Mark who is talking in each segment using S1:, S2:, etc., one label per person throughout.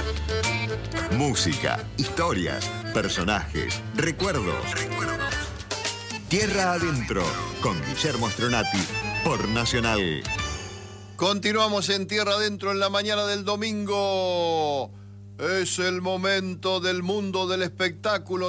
S1: Música, historias, personajes, recuerdos. Tierra Adentro, con Guillermo Stronati, por Nacional.
S2: Continuamos en Tierra Adentro en la mañana del domingo. Es el momento del mundo del espectáculo.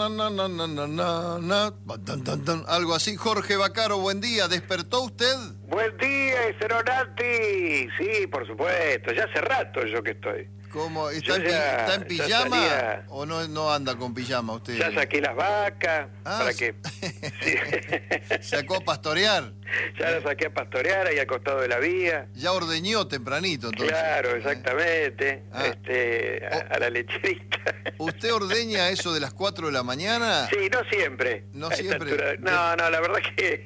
S2: Algo así. Jorge Baccaro, buen día. ¿Despertó usted?
S3: Buen día, Stronati. Sí, por supuesto. Ya hace rato yo que estoy.
S2: ¿Cómo? ¿Está en pijama o no anda con pijama usted?
S3: Ya saqué las vacas para que... Sí.
S2: ¿Sacó a pastorear?
S3: Ya las saqué a pastorear ahí al costado de la vía.
S2: Ya ordeñó tempranito, entonces.
S3: Claro, exactamente. A la lecherita.
S2: ¿Usted ordeña eso de las 4 de la mañana?
S3: Sí, no siempre.
S2: ¿No siempre?
S3: No, la verdad que...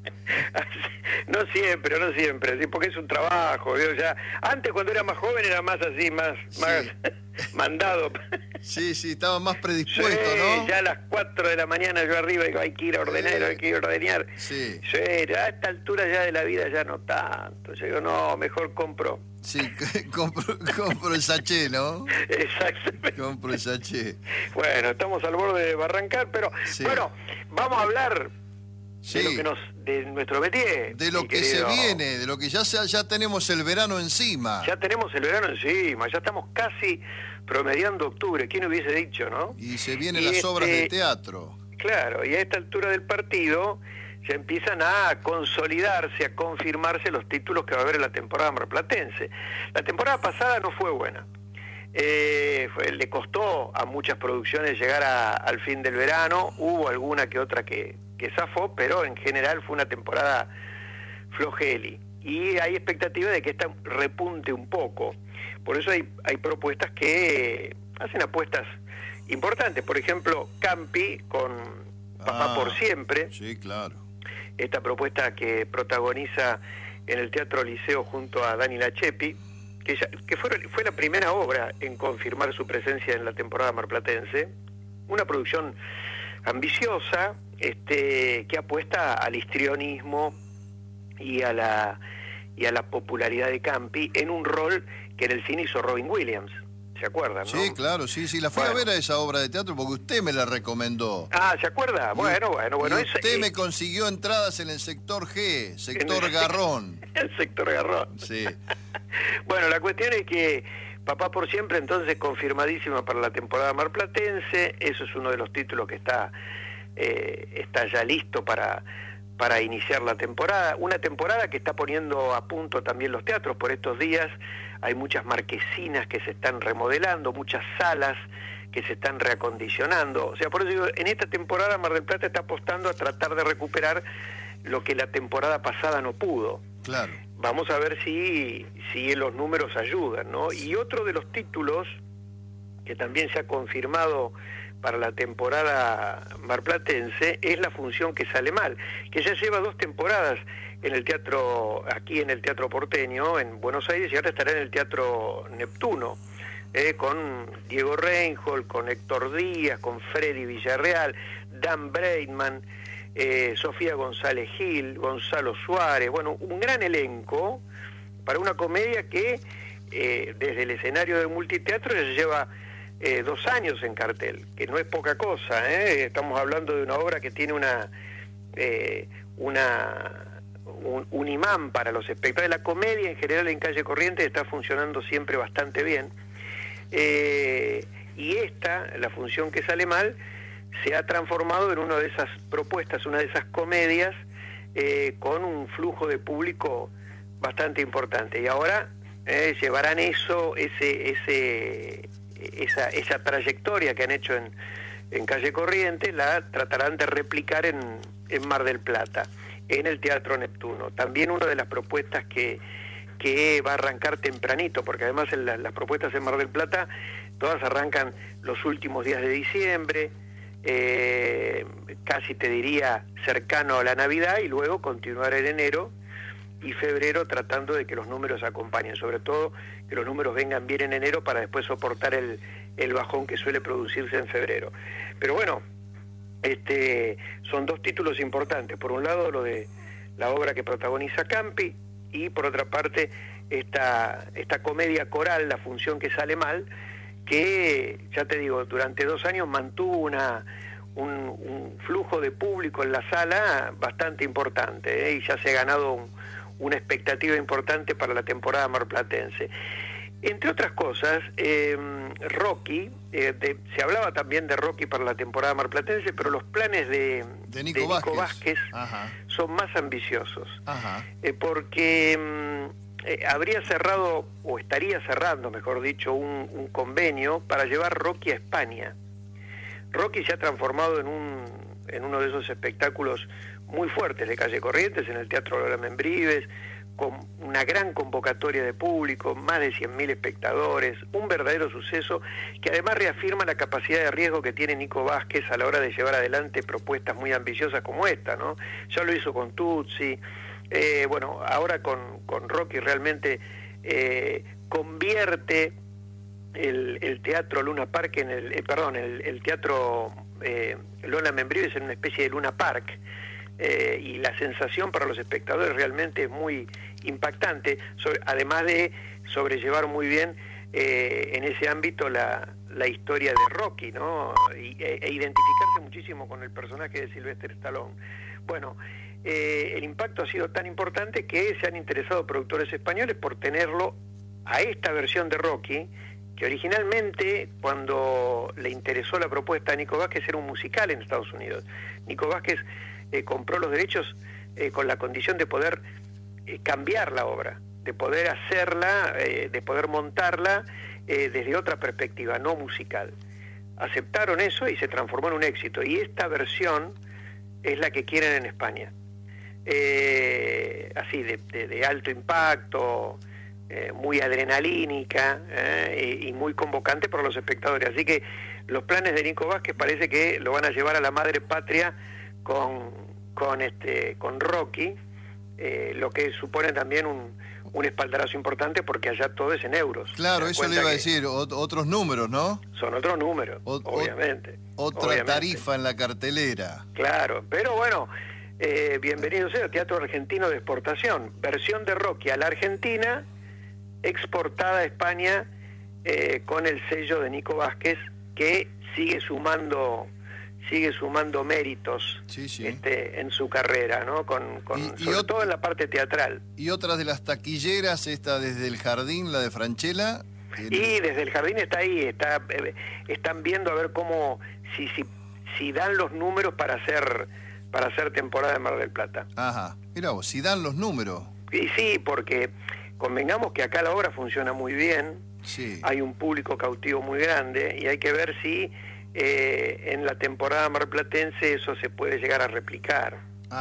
S3: No siempre, sí, porque es un trabajo, ¿vio? Ya antes cuando era más joven era más así, más mandado.
S2: Sí, estaba más predispuesto,
S3: sí,
S2: ¿no?
S3: Ya a las 4 de la mañana yo arriba digo, hay que ir a ordenar, hay que ir a ordeñar.
S2: Sí.
S3: A esta altura ya de la vida ya no tanto. Yo digo, no, mejor compro.
S2: Sí, compro el sachet, ¿no?
S3: Exactamente.
S2: Compro el sachet.
S3: Bueno, estamos al borde de barrancar, pero bueno, vamos a hablar de nuestro métier.
S2: De lo que se viene, de lo que ya tenemos el verano encima.
S3: Ya tenemos el verano encima, ya estamos casi promediando octubre, ¿quién hubiese dicho, no?
S2: Y se vienen las obras de teatro.
S3: Claro, y a esta altura del partido ya empiezan a consolidarse, a confirmarse los títulos que va a haber en la temporada marplatense. La temporada pasada no fue buena. Le costó a muchas producciones llegar al fin del verano, hubo alguna que otra que zafó, pero en general fue una temporada flojeli. Y hay expectativa de que esta repunte un poco. Por eso hay propuestas que hacen apuestas importantes. Por ejemplo, Campi con Papá por Siempre.
S2: Sí, claro.
S3: Esta propuesta que protagoniza en el Teatro Liceo junto a Dani Lachepi, que fue la primera obra en confirmar su presencia en la temporada marplatense. Una producción ambiciosa, que apuesta al histrionismo y a la popularidad de Campi en un rol que en el cine hizo Robin Williams. ¿Se acuerdan, no?
S2: Sí, claro, sí, la fui a ver a esa obra de teatro porque usted me la recomendó.
S3: Ah, ¿se acuerda? Bueno.
S2: Usted me consiguió entradas en el sector G, sector Garrón.
S3: El sector Garrón.
S2: Sí.
S3: Bueno, la cuestión es que Papá por Siempre, entonces, confirmadísima para la temporada marplatense. Eso es uno de los títulos que está ya listo para iniciar la temporada. Una temporada que está poniendo a punto también los teatros por estos días. Hay muchas marquesinas que se están remodelando, muchas salas que se están reacondicionando. O sea, por eso digo, en esta temporada Mar del Plata está apostando a tratar de recuperar lo que la temporada pasada no pudo.
S2: Claro.
S3: Vamos a ver si los números ayudan, ¿no? Y otro de los títulos que también se ha confirmado para la temporada marplatense es La función que sale mal, que ya lleva 2 temporadas en el teatro, aquí en el Teatro Porteño, en Buenos Aires, y ahora estará en el Teatro Neptuno, con Diego Reinhold, con Héctor Díaz, con Freddy Villarreal, Dan Breitman, Sofía González Gil, Gonzalo Suárez, bueno, un gran elenco para una comedia que desde el escenario del multiteatro ya lleva 2 años en cartel, que no es poca cosa, estamos hablando de una obra que tiene un imán para los espectadores. La comedia en general en Calle Corrientes está funcionando siempre bastante bien, y la función que sale mal, se ha transformado en una de esas propuestas, una de esas comedias con un flujo de público bastante importante. Y ahora llevarán esa trayectoria que han hecho en Calle Corrientes, la tratarán de replicar en Mar del Plata, en el Teatro Neptuno. También una de las propuestas que va a arrancar tempranito, porque además las propuestas en Mar del Plata todas arrancan los últimos días de diciembre, casi te diría cercano a la Navidad, y luego continuar en enero y febrero tratando de que los números acompañen, sobre todo que los números vengan bien en enero para después soportar el bajón que suele producirse en febrero. Pero bueno, son 2 títulos importantes. Por un lado, lo de la obra que protagoniza Campi, y por otra parte, esta comedia coral, La función que sale mal, que, ya te digo, durante 2 años mantuvo un flujo de público en la sala bastante importante, y ya se ha ganado una expectativa importante para la temporada marplatense. Entre otras cosas, Rocky, se hablaba también de Rocky para la temporada marplatense, pero los planes de Nico Vázquez son más ambiciosos. Porque habría cerrado, o estaría cerrando, mejor dicho, un convenio para llevar Rocky a España. Rocky se ha transformado en uno de esos espectáculos muy fuertes de Calle Corrientes, en el Teatro Lola Membrives, con una gran convocatoria de público, más de 100.000 espectadores, un verdadero suceso que además reafirma la capacidad de riesgo que tiene Nico Vázquez a la hora de llevar adelante propuestas muy ambiciosas como esta, ¿no? Ya lo hizo con Tutsi, bueno, ahora con Rocky realmente convierte el Teatro Luna Park en el Teatro Lola Membrives en una especie de Luna Park, y la sensación para los espectadores realmente es muy impactante, además de sobrellevar muy bien en ese ámbito la historia de Rocky, ¿no? E identificarse muchísimo con el personaje de Sylvester Stallone. Bueno, el impacto ha sido tan importante que se han interesado productores españoles por tenerlo a esta versión de Rocky, que originalmente, cuando le interesó la propuesta a Nico Vázquez, era un musical en Estados Unidos. Nico Vázquez compró los derechos con la condición de poder cambiar la obra, de poder hacerla, de poder montarla desde otra perspectiva, no musical. Aceptaron eso y se transformó en un éxito. Y esta versión es la que quieren en España. Así, de alto impacto, muy adrenalínica y muy convocante para los espectadores. Así que los planes de Nico Vázquez parece que lo van a llevar a la madre patria con Rocky, lo que supone también un espaldarazo importante, porque allá todo es en euros.
S2: Claro, eso le iba a decir, otros números, ¿no?
S3: Son otros números, obviamente.
S2: Otra tarifa en la cartelera.
S3: Claro, pero bueno, bienvenido sea Teatro Argentino de Exportación, versión de Rocky a la Argentina, exportada a España con el sello de Nico Vázquez, que sigue sumando méritos en su carrera, ¿no? Sobre todo en la parte teatral.
S2: ¿Y otras de las taquilleras, esta desde el Jardín, la de Franchella?
S3: Y desde el Jardín está ahí, están viendo a ver cómo, si dan los números para hacer temporada de Mar del Plata.
S2: Ajá, mirá vos, si dan los números.
S3: Y sí, porque convengamos que acá la obra funciona muy bien, hay un público cautivo muy grande, y hay que ver si en la temporada marplatense eso se puede llegar a replicar.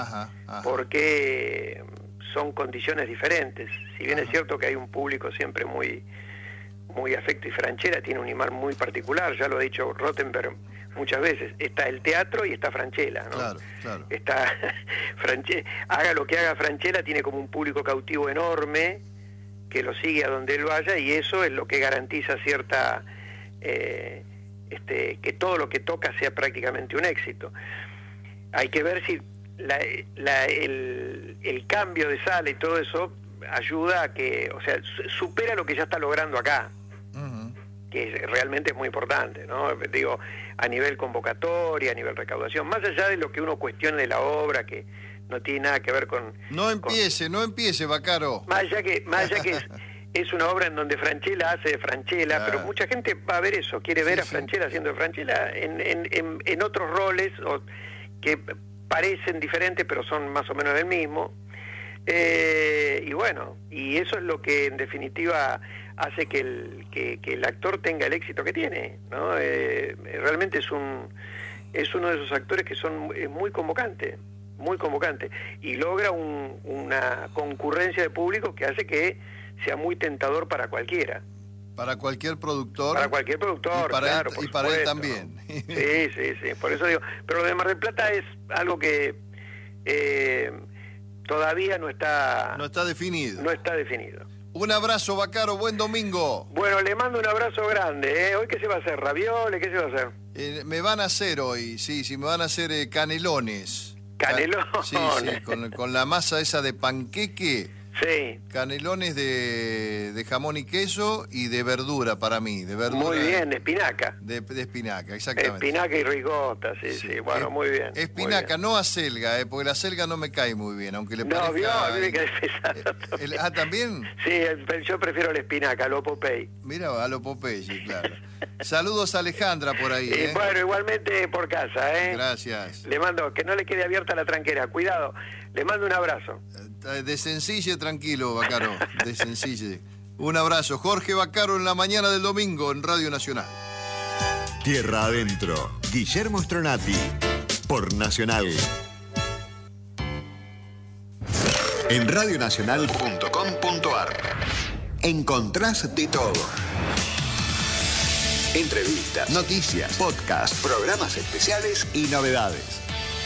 S3: Porque son condiciones diferentes. Si bien es cierto que hay un público siempre muy afecto, y Franchella tiene un imán muy particular, ya lo ha dicho Rottenberg muchas veces, está el teatro y está Franchella, ¿no?
S2: Claro.
S3: Está haga lo que haga Franchella, tiene como un público cautivo enorme que lo sigue a donde él vaya, y eso es lo que garantiza cierta que todo lo que toca sea prácticamente un éxito. Hay que ver si el cambio de sala y todo eso ayuda a que, o sea, supera lo que ya está logrando acá, que realmente es muy importante, ¿no? Digo, a nivel convocatoria, a nivel recaudación, más allá de lo que uno cuestione de la obra, que no tiene nada que ver con...
S2: No empiece, Baccaro.
S3: Más allá que es una obra en donde Franchella hace de Franchella, pero mucha gente va a ver eso, quiere ver a Franchella haciendo de Franchella en otros roles que parecen diferentes, pero son más o menos el mismo. Y bueno, y eso es lo que en definitiva hace que el actor tenga el éxito que tiene, ¿no? Realmente es uno de esos actores que es muy convocante, y logra una concurrencia de público que hace que sea muy tentador para cualquiera.
S2: Para cualquier productor.
S3: Para cualquier productor, claro.
S2: Y para él también.
S3: Sí, por eso digo. Pero lo de Mar del Plata es algo que todavía no está
S2: definido.
S3: No está definido.
S2: Un abrazo, Baccaro, buen domingo.
S3: Bueno, le mando un abrazo grande. ¿Hoy qué se va a hacer? ¿Ravioles? ¿Qué se va a hacer?
S2: Me van a hacer hoy, sí, me van a hacer canelones.
S3: ¿Canelones?
S2: Sí, con la masa esa de panqueque.
S3: Sí.
S2: Canelones de jamón y queso y de verdura para mí. De verdura,
S3: Muy bien, espinaca.
S2: De espinaca, exactamente.
S3: Espinaca y ricota, sí. Bueno, muy bien.
S2: Espinaca,
S3: muy bien.
S2: no acelga, porque la acelga no me cae muy bien, aunque le parezca...
S3: No, vio, a mí me cae pesado.
S2: ¿También?
S3: Sí, yo prefiero la espinaca, lo Popeye.
S2: Mira, a lo Popeye, claro. Saludos a Alejandra por ahí,
S3: Y bueno, igualmente por casa, ¿eh?
S2: Gracias.
S3: Le mando, que no le quede abierta la tranquera, cuidado. Le mando un abrazo.
S2: Desencille tranquilo, Bacaro, desencille. Un abrazo. Jorge Bacaro en la mañana del domingo en Radio Nacional.
S1: Tierra Adentro, Guillermo Stronati, por Nacional. En radionacional.com.ar encontrás de todo. Entrevistas, noticias, podcasts, programas especiales y novedades.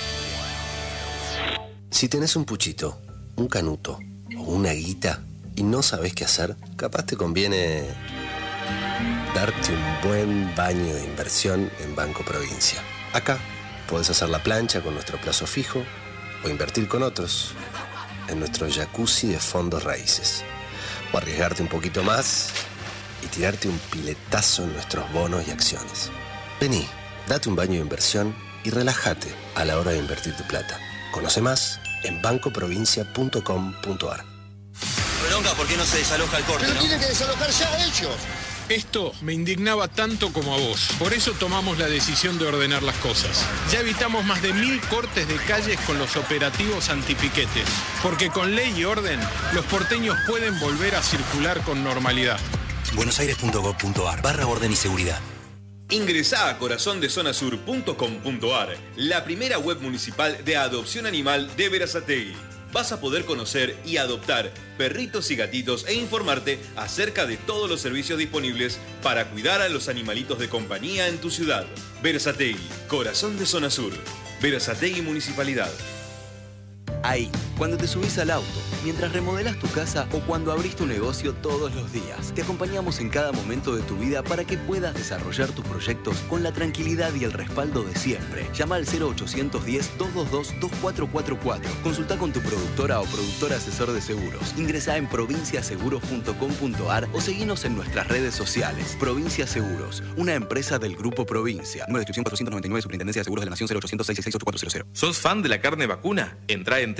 S4: Si tenés un puchito, un canuto o una guita y no sabés qué hacer, capaz te conviene darte un buen baño de inversión en Banco Provincia. Acá podés hacer la plancha con nuestro plazo fijo o invertir con otros en nuestro jacuzzi de fondos raíces. O arriesgarte un poquito más y tirarte un piletazo en nuestros bonos y acciones. Vení, date un baño de inversión y relájate a la hora de invertir tu plata. Conoce más en bancoprovincia.com.ar.
S5: Bronca, ¿por qué no se desaloja el corte?
S6: Pero
S5: ¿no?
S6: tienen que desalojar ya ellos.
S7: Esto me indignaba tanto como a vos. Por eso tomamos la decisión de ordenar las cosas. Ya evitamos más de 1000 cortes de calles con los operativos antipiquetes. Porque con ley y orden, los porteños pueden volver a circular con normalidad.
S5: buenosaires.gov.ar/orden y seguridad.
S8: Ingresá a corazondezonasur.com.ar, la primera web municipal de adopción animal de Berazategui. Vas a poder conocer y adoptar perritos y gatitos e informarte acerca de todos los servicios disponibles para cuidar a los animalitos de compañía en tu ciudad. Berazategui, corazón de zona sur. Berazategui Municipalidad.
S9: Ahí, cuando te subís al auto, mientras remodelás tu casa o cuando abrís tu negocio todos los días. Te acompañamos en cada momento de tu vida para que puedas desarrollar tus proyectos con la tranquilidad y el respaldo de siempre. Llama al 0810-222-2444. Consulta con tu productora o productor asesor de seguros. Ingresá en provinciaseguros.com.ar o seguinos en nuestras redes sociales. Provincia Seguros, una empresa del Grupo Provincia. Número de inscripción 499, Superintendencia de Seguros de la Nación 0800-666-8400.
S10: ¿Sos fan de la carne vacuna? Entrá en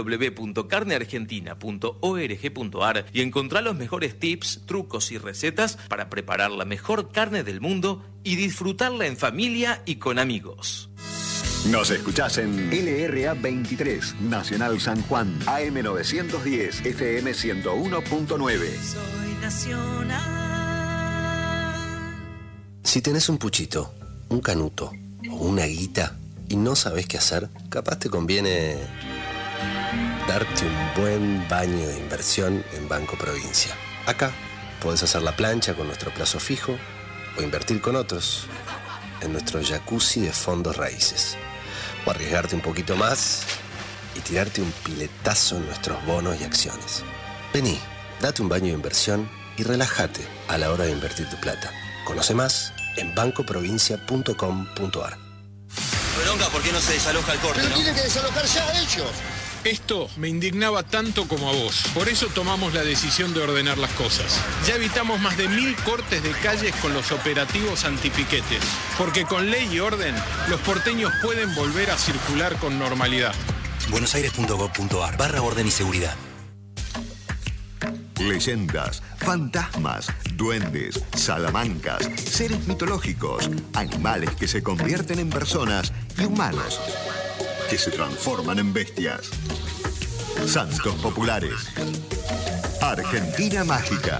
S10: www.carneargentina.org.ar y encontrá los mejores tips, trucos y recetas para preparar la mejor carne del mundo y disfrutarla en familia y con amigos.
S1: Nos escuchás en LRA 23, Nacional San Juan, AM 910, FM 101.9.
S11: Soy Nacional.
S4: Si tenés un puchito, un canuto o una guita y no sabés qué hacer, capaz te conviene darte un buen baño de inversión en Banco Provincia. Acá podés hacer la plancha con nuestro plazo fijo o invertir con otros en nuestro jacuzzi de fondos raíces. O arriesgarte un poquito más y tirarte un piletazo en nuestros bonos y acciones. Vení, date un baño de inversión y relájate a la hora de invertir tu plata. Conoce más en bancoprovincia.com.ar.
S5: Bronca, ¿por qué no se desaloja el corte?
S6: Pero
S5: ¿no?
S6: tienen que desalojar ya ellos.
S7: Esto me indignaba tanto como a vos. Por eso tomamos la decisión de ordenar las cosas. Ya evitamos más de 1000 cortes de calles con los operativos antipiquetes. Porque con ley y orden, los porteños pueden volver a circular con normalidad.
S5: buenosaires.gov.ar/orden y seguridad.
S1: Leyendas, fantasmas, duendes, salamancas, seres mitológicos, animales que se convierten en personas y humanos que se transforman en bestias. Santos populares. Argentina mágica.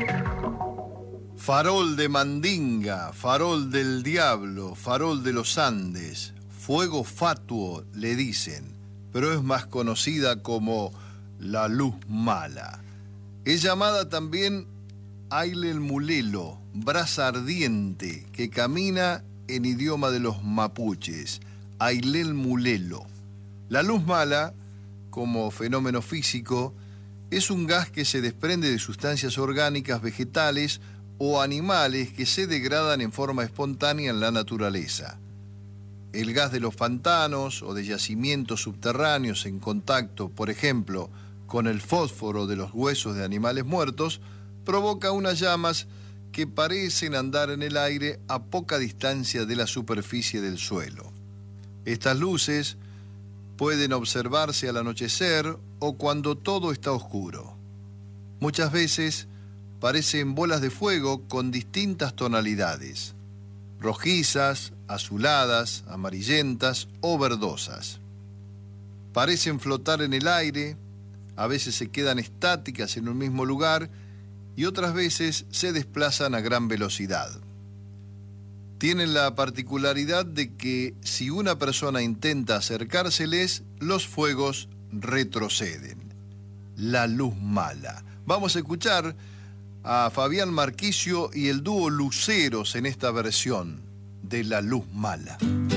S2: Farol de Mandinga, farol del diablo, farol de los Andes, fuego fatuo le dicen, pero es más conocida como la luz mala. Es llamada también Ailel Mulelo, brasa ardiente, que camina en idioma de los mapuches, Ailel Mulelo. La luz mala, como fenómeno físico, es un gas que se desprende de sustancias orgánicas vegetales o animales que se degradan en forma espontánea en la naturaleza. El gas de los pantanos o de yacimientos subterráneos en contacto, por ejemplo, con el fósforo de los huesos de animales muertos, provoca unas llamas que parecen andar en el aire a poca distancia de la superficie del suelo. Estas luces pueden observarse al anochecer o cuando todo está oscuro. Muchas veces parecen bolas de fuego con distintas tonalidades: rojizas, azuladas, amarillentas o verdosas. Parecen flotar en el aire, a veces se quedan estáticas en un mismo lugar y otras veces se desplazan a gran velocidad. Tienen la particularidad de que si una persona intenta acercárseles, los fuegos retroceden. La luz mala. Vamos a escuchar a Fabián Marquicio y el dúo Luceros en esta versión de La luz mala.